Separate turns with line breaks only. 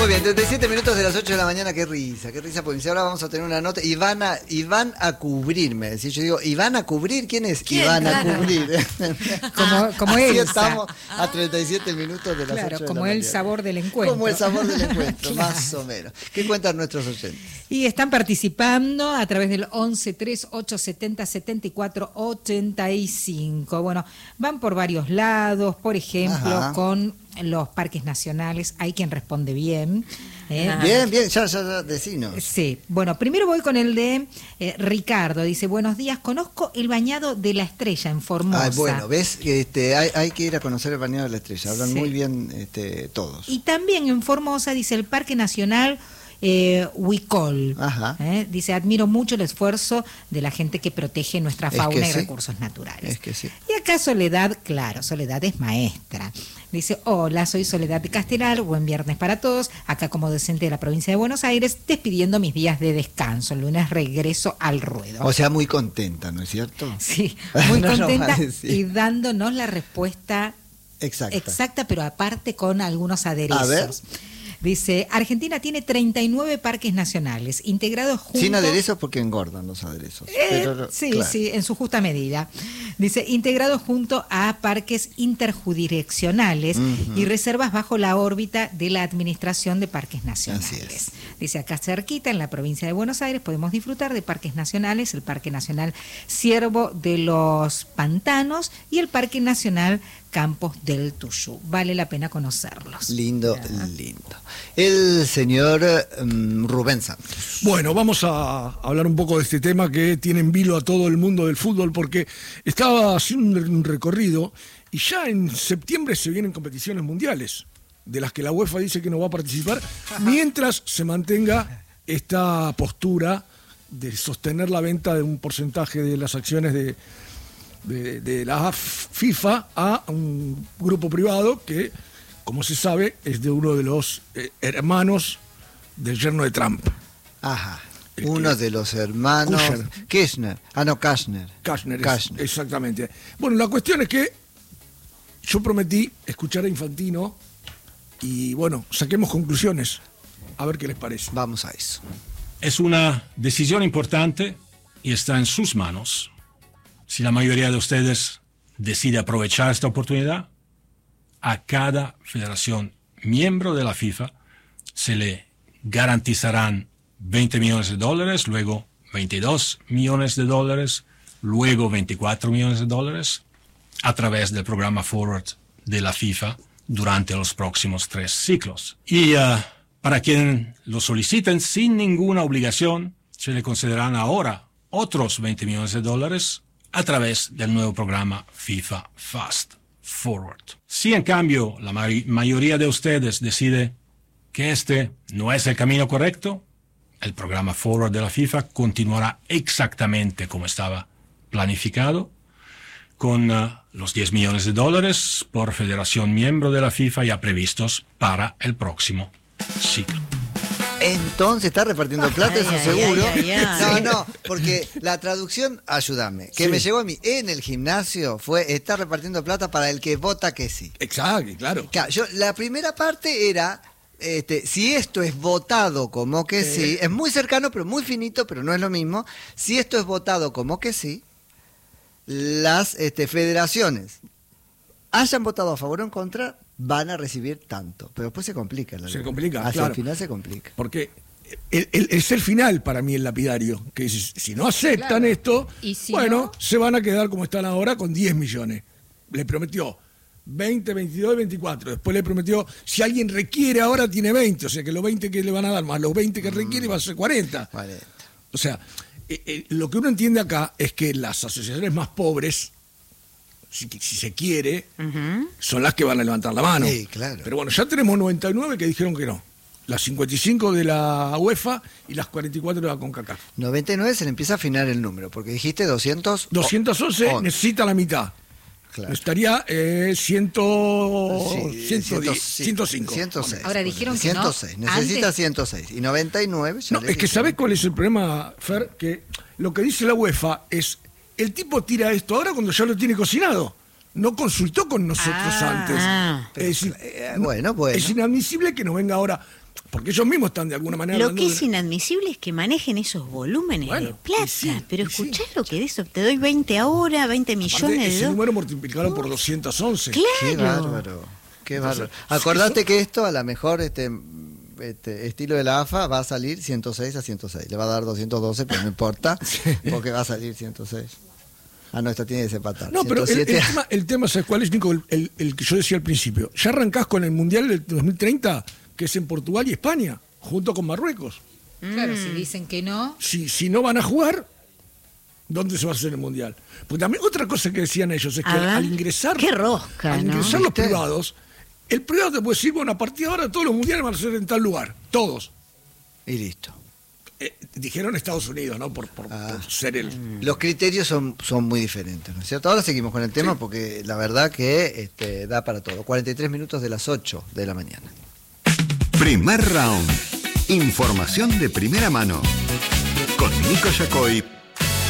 Muy bien, 37 minutos de las 8 de la mañana, qué risa, porque ahora vamos a tener una nota, y van a cubrirme. Si yo digo, ¿y van a cubrir? ¿Quién es?
¿Quién?
Y van
Claro.
a cubrir.
Como
Así
Elsa.
estamos a 37 minutos de las 8
Claro,
de la
como
mañana.
el sabor del encuentro.
Como el sabor del encuentro,
Claro.
más o menos. ¿Qué cuentan nuestros oyentes?
Y están participando a través del 11 38 70 74 85. Bueno, van por varios lados, por ejemplo,
Ajá.
con los parques nacionales. Hay quien responde bien.
Bien, ya, decinos.
Sí, bueno, primero voy con el de Ricardo. Dice, buenos días, conozco el bañado de la Estrella en Formosa.
Bueno, ves, hay que ir a conocer el bañado de la Estrella. Hablan
Sí.
muy bien todos.
Y también en Formosa, dice, el Parque Nacional Huicol.
Ajá.
Dice, admiro mucho el esfuerzo de la gente que protege nuestra
Es
fauna
que
y
sí.
recursos naturales.
Es que sí.
Y acá Soledad, claro, Soledad es maestra. Dice, hola, soy Soledad de Castelar, buen viernes para todos, acá como docente de la provincia de Buenos Aires, despidiendo mis días de descanso. El lunes regreso al ruedo.
O sea, muy contenta, ¿no es cierto?
Sí, muy
No, no
contenta
parece.
y dándonos la respuesta exacta, pero aparte con algunos aderezos.
A ver.
Dice, Argentina tiene 39 parques nacionales, integrados juntos...
Sin aderezos porque engordan los aderezos. Pero,
sí,
claro.
sí, en su justa medida. Dice, integrados junto a parques interjurisdiccionales y reservas bajo la órbita de la Administración de Parques Nacionales.
Así es.
Dice, acá cerquita, en la provincia de Buenos Aires, podemos disfrutar de parques nacionales, el Parque Nacional Ciervo de los Pantanos y el Parque Nacional Campos del Tuyú. Vale la pena conocerlos.
Lindo. El señor Rubén Santos.
Bueno, vamos a hablar un poco de este tema que tiene en vilo a todo el mundo del fútbol, porque estaba haciendo un recorrido y ya en septiembre se vienen competiciones mundiales, de las que la UEFA dice que no va a participar, mientras se mantenga esta postura de sostener la venta de un porcentaje de las acciones de la FIFA a un grupo privado que, como se sabe, es de uno de los hermanos del yerno de Trump.
Ajá. Uno de los hermanos... Kashner.
Kashner, exactamente. Bueno, la cuestión es que yo prometí escuchar a Infantino y, bueno, saquemos conclusiones. A ver qué les parece.
Vamos a eso.
Es una decisión importante y está en sus manos. Si la mayoría de ustedes decide aprovechar esta oportunidad, a cada federación miembro de la FIFA se le garantizarán $20 millones, luego $22 millones, luego $24 millones a través del programa Forward de la FIFA durante los próximos 3 ciclos. Y para quien lo soliciten sin ninguna obligación, se le concederán ahora otros $20 millones a través del nuevo programa FIFA Fast Forward. Si en cambio la mayoría de ustedes decide que este no es el camino correcto, el programa Forward de la FIFA continuará exactamente como estaba planificado, con los $10 millones por federación miembro de la FIFA ya previstos para el próximo ciclo.
Entonces está repartiendo plata, eso seguro.
ay.
No, porque la traducción, ayúdame, que me llegó a mí en el gimnasio fue está repartiendo plata para el que vota que sí.
Exacto, claro.
La primera parte era, si esto es votado como que sí, es muy cercano, pero muy finito, pero no es lo mismo. Si esto es votado como que sí, las federaciones hayan votado a favor o en contra, van a recibir tanto. Pero después se complica.
Se complica,
hacia
claro.
el final se complica.
Porque es el final para mí el lapidario, que si no aceptan esto,
Y si
bueno,
no,
se van a quedar como están ahora con 10 millones. Le prometió 20, 22 y 24. Después le prometió, si alguien requiere ahora tiene 20, o sea que los 20 que le van a dar más los 20 que requiere va a ser 40.
40.
O sea, lo que uno entiende acá es que las asociaciones más pobres, si se quiere, son las que van a levantar la mano.
Sí, claro.
Pero bueno, ya tenemos 99 que dijeron que no. Las 55 de la UEFA y las 44 de la CONCACAF.
99 se le empieza a afinar el número, porque dijiste 200.
211 necesita la mitad.
Claro.
Estaría 105.
106.
Ahora dijeron que no.
106. Necesita
Antes-
106. Y 99. ya
No,
le
es que
dije.
¿sabés cuál es el problema, Fer? Que lo que dice la UEFA es, el tipo tira esto ahora cuando ya lo tiene cocinado. No consultó con nosotros antes.
Ah.
Es decir,
Bueno.
es inadmisible que nos venga ahora. porque ellos mismos están de alguna manera...
Lo que es inadmisible es que manejen esos volúmenes de plata. Pero escuchá lo que de eso, te doy 20 ahora, 20 millones
Aparte,
de
ese
dólares.
número multiplicarlo por 211.
Claro.
Qué bárbaro. Qué bárbaro. Acordate que esto, a lo mejor, estilo de la AFA, va a salir 106 a 106. Le va a dar 212, pero no importa, porque va a salir 106. No, esta tiene que ser patada.
No, pero el tema, ¿sabes cuál es, Nico? El que yo decía al principio. Ya arrancás con el Mundial del 2030, que es en Portugal y España, junto con Marruecos.
Claro, si dicen que no.
Si no van a jugar, ¿dónde se va a hacer el Mundial? Porque también otra cosa que decían ellos es que al ingresar...
¡Qué rosca!
Al ingresar los privados, el privado te puede decir, bueno, a partir de ahora todos los mundiales van a ser en tal lugar. Todos.
Y listo.
Dijeron Estados Unidos, ¿no? Por ser el...
Los criterios son muy diferentes, ¿no es cierto? Ahora seguimos con el tema porque la verdad que da para todo. 43 minutos de las 8 de la mañana.
Primer round. Información de primera mano. Con Nico Yacoy